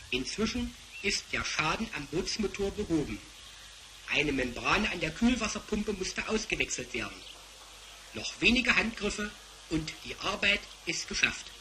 Inzwischen ist der Schaden am Bootsmotor behoben. Eine Membran an der Kühlwasserpumpe musste ausgewechselt werden. Noch wenige Handgriffe und die Arbeit ist geschafft.